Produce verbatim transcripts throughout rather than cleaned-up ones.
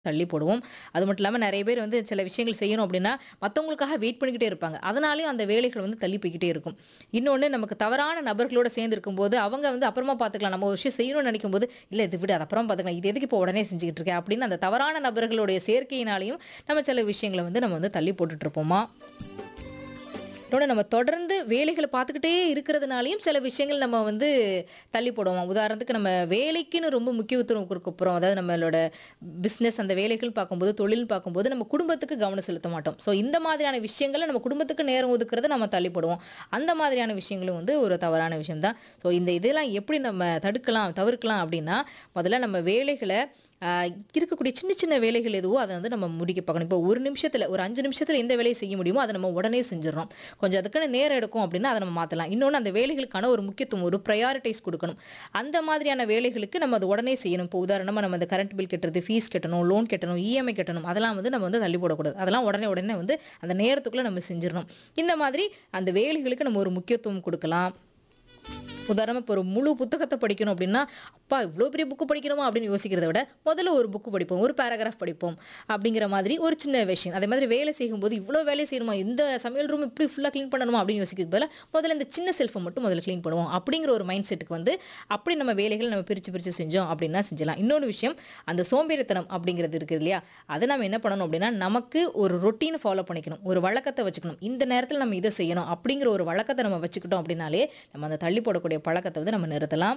தள்ளி போடுவோம். அது மட்டும் இல்லாம நெறைய பேர் வந்து சில விஷயங்கள் செய்யணும் அப்டின்னா, மத்தவங்களுக்காக வெயிட் பண்ணிக்கிட்டே இருப்பாங்க. அதனாலயும் அந்த வேலைகள் வந்து தள்ளி போய்க்கிட்டே இருக்கும். இன்னொன்னு நமக்கு தவறான நபர்களோட சேர்ந்து இருக்கும்போது, அவங்க வந்து அப்புறமா பார்த்துக்கலாம். நம்ம ஒரு விஷயம் செய்யணும்னு நெனைக்கும்போது, "இல்ல இது விடு. அது அப்புறம் பார்த்துக்கலாம். இது எதுக்கு இப்போ உடனே செஞ்சுக்கிட்டு இருக்க?" அப்படின்னு அந்த தவறான நபர்களுடைய சேர்க்கையினாலயும் நம்ம சில விஷயங்கள வந்து நம்ம வந்து தள்ளி போட்டுட்டு இருப்போமா. இன்னொன்னு நம்ம தொடர்ந்து வேலைகள பார்த்துக்கிட்டே இருக்கிறதுனாலயும் சில விஷயங்கள் நம்ம வந்து தள்ளி போடுவோம். உதாரணத்துக்கு நம்ம வேலைக்குன்னு ரொம்ப முக்கியத்துவம் குடுக்க போறோம். அதாவது நம்மளோட பிசினஸ் அந்த வேலைகள் பார்க்கும்போது, தொழில்னு பார்க்கும்போது நம்ம குடும்பத்துக்கு கவனம் செலுத்த மாட்டோம். ஸோ இந்த மாதிரியான விஷயங்கள்ல நம்ம குடும்பத்துக்கு நேரம் ஒதுக்குறத நம்ம தள்ளி போடுவோம். அந்த மாதிரியான விஷயங்களும் வந்து ஒரு தவறான விஷயம் தான். ஸோ இந்த இதெல்லாம் எப்படி நம்ம தடுக்கலாம், தவிர்க்கலாம் அப்படின்னா, முதல்ல நம்ம வேலைகள அ இருக்கக்கூடிய சின்ன சின்ன வேலைகள் எதுவோ அத வந்து நம்ம முடிக்க பார்க்கணும். இப்போ ஒரு நிமிஷத்துல, ஒரு ஐந்து நிமிஷத்துல எந்த வேலைய செய்ய முடியுமோ, அத நம்ம உடனே செஞ்சுர்றோம். கொஞ்சம் அதுக்குன்னு நேரம் எடுக்கும் அப்படின்னா, அத நம்ம மாத்தலாம். இன்னொன்னு அந்த வேலைகளுக்கான ஒரு முக்கியத்துவம், ஒரு பிரையாரிடைஸ் குடுக்கணும். அந்த மாதிரியான வேலைகளுக்கு நம்ம அத உடனே செய்யணும். இப்போ உதாரணமா நம்ம இந்த கரண்ட் பில் கட்டுறது, ஃபீஸ் கட்டணும், லோன் கட்டணும், இஎம்ஐ கட்டணும். அதெல்லாம் வந்து நம்ம வந்து தள்ளி போடக்கூடாது. அதெல்லாம் உடனே உடனே வந்து அந்த நேரத்துக்குள்ள நம்ம செஞ்சிரணும். இந்த மாதிரி அந்த வேலைகளுக்கு நம்ம ஒரு முக்கியத்துவம் குடுக்கலாம். உதாரணமா இப்போ ஒரு முழு புத்தகத்த படிக்கணும் அப்படின்னா, "அப்பா இவ்ளோ பெரிய புக் படிக்கணுமா?" அப்படின்னு யோசிக்கிறத விட, முதல்ல ஒரு புக் படிப்போம். ஒரு பேராகிராஃப் படிப்போம். அப்படிங்கிற மாதிரி ஒரு சின்ன விஷயம். அதே மாதிரி வேலை செய்யும்போது, "இவ்ளோ வேலை செய்யணுமா? இந்த சமையல் ரூம் இப்படி ஃபுல்லா கிளீன் பண்ணணுமா?" அப்படின்னு யோசிக்கிறதுக்கு பதிலா, முதல்ல இந்த சின்ன செல்ஃப மட்டும் முதல்ல கிளீன் பண்ணுவோம். அப்படிங்கிற ஒரு மைண்ட் செட்டுக்கு வந்து, அப்படி நம்ம வேலைகள் நம்ம பிரிச்சு பிரிச்சு செஞ்சோம் அப்படின்னா செஞ்சுலாம். இன்னொரு விஷயம், அந்த சோம்பேறித்தனம் அப்படிங்கிறது இருக்கு இல்லையா? அத நம்ம என்ன பண்ணணும் அப்படின்னா, நமக்கு ஒரு ரொட்டீன் ஃபாலோ பண்ணிக்கணும். ஒரு வழக்கத்த வச்சுக்கணும். இந்த நேரத்தில நம்ம இத செய்யணும் அப்படிங்கிற ஒரு வழக்கத்த நம்ம வச்சுக்கிட்டோம் அப்படின்னாலே, நம்ம அந்த தள்ளி போடக்கூடிய பழக்கத்த வந்து நம்ம நிறுத்தலாம்.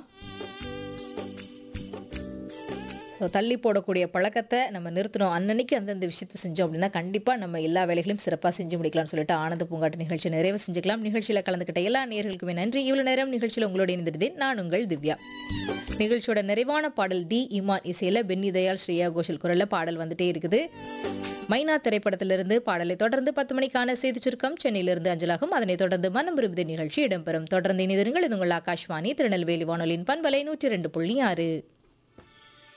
ஸோ தள்ளி போடக்கூடிய பழக்கத்த நம்ம நிறுத்தணும். அன்னன்னைக்கு அந்தந்த விஷயத்த செஞ்சோம் அப்படின்னா, கண்டிப்பா நம்ம எல்லா வேலைகளையும் சிறப்பா செஞ்சு முடிக்கலாம்னு சொல்லிட்டு, ஆனந்த பூங்காட்டு நிகழ்ச்சிய நிறைவு செஞ்சுக்கலாம். நிகழ்ச்சியில கலந்துக்கிட்ட எல்லா நேயர்களுக்குமே நன்றி. இவ்வளோ நேரம் நிகழ்ச்சியில உங்களோட இணைந்திருந்தேன். நான் உங்கள் திவ்யா. நிகழ்ச்சியோட நிறைவான பாடல் டி. இமான் இசையில பென்னி தயாள், ஸ்ரேயா கோஷல் குரல்ல பாடல் வந்துட்டே இருக்குது. மைனா திரைப்படத்திலிருந்து பாடலை தொடர்ந்து பத்து மணிக்கான செய்திச் சுருக்கம் சென்னையிலிருந்து அஞ்சலாகும். அதனைத் தொடர்ந்து மனம் விரும்புதே நிகழ்ச்சி இடம்பெறும். தொடர்ந்து இணைந்திருங்கள். இது உங்கள் ஆகாஷ்வாணி திருநெல்வேலி வானொலியின் பண்பலை நூற்றி இரண்டு புள்ளி ஆறு.